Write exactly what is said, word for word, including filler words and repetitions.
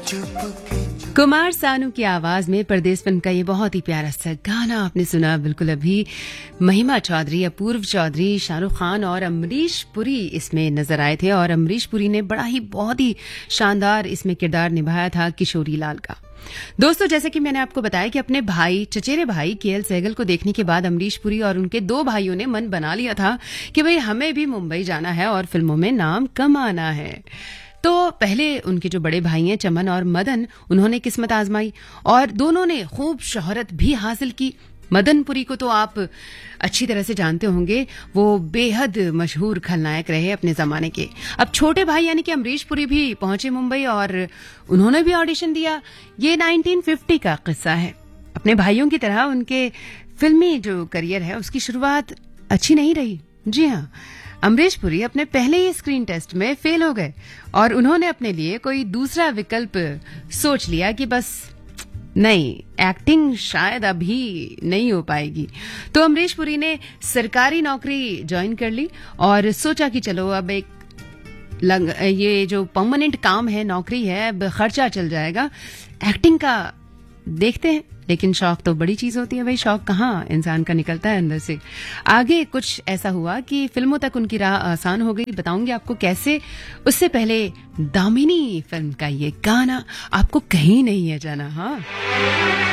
कुमार सानू की आवाज में परदेस फिल्म का ये बहुत ही प्यारा सा गाना आपने सुना। बिल्कुल अभी महिमा चौधरी, अपूर्व चौधरी, शाहरुख खान और अमरीश पुरी इसमें नजर आए थे और अमरीश पुरी ने बड़ा ही बहुत ही शानदार इसमें किरदार निभाया था किशोरी लाल का। दोस्तों, जैसे कि मैंने आपको बताया कि अपने भाई, चचेरे भाई केएल सहगल को देखने के बाद अमरीश पुरी और उनके दो भाइयों ने मन बना लिया था कि भाई हमें भी मुंबई जाना है और फिल्मों में नाम कमाना है। तो पहले उनके जो बड़े भाई हैं चमन और मदन, उन्होंने किस्मत आजमाई और दोनों ने खूब शोहरत भी हासिल की। मदन पुरी को तो आप अच्छी तरह से जानते होंगे, वो बेहद मशहूर खलनायक रहे अपने जमाने के। अब छोटे भाई यानी कि अमरीश पुरी भी पहुंचे मुंबई और उन्होंने भी ऑडिशन दिया। ये नाइनटीन फिफ्टी का किस्सा है। अपने भाइयों की तरह उनके फिल्मी जो करियर है उसकी शुरुआत अच्छी नहीं रही। जी हाँ, अमरीश पुरी अपने पहले ही स्क्रीन टेस्ट में फेल हो गए और उन्होंने अपने लिए कोई दूसरा विकल्प सोच लिया कि बस नहीं, एक्टिंग शायद अभी नहीं हो पाएगी। तो अमरीश पुरी ने सरकारी नौकरी ज्वाइन कर ली और सोचा कि चलो अब एक लग, ये जो परमानेंट काम है, नौकरी है, अब खर्चा चल जाएगा, एक्टिंग का देखते हैं। लेकिन शौक तो बड़ी चीज होती है भाई, शौक कहाँ इंसान का निकलता है अंदर से। आगे कुछ ऐसा हुआ कि फिल्मों तक उनकी राह आसान हो गई। बताऊंगी आपको कैसे। उससे पहले दामिनी फिल्म का ये गाना आपको कहीं नहीं है जाना। हाँ।